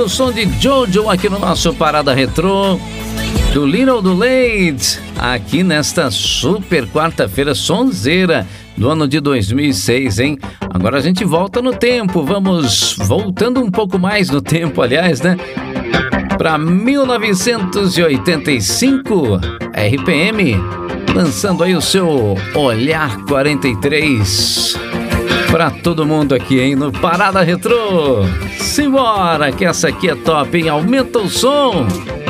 o som de Jojo aqui no nosso Parada Retrô, do Little do Late, aqui nesta super quarta-feira sonzeira do ano de 2006, hein? Agora a gente volta no tempo, vamos voltando um pouco mais no tempo, aliás, né? Para 1985, RPM, lançando aí o seu Olhar 43 para todo mundo aqui, hein, no Parada Retrô. Simbora, que essa aqui é top, hein? Aumenta o som!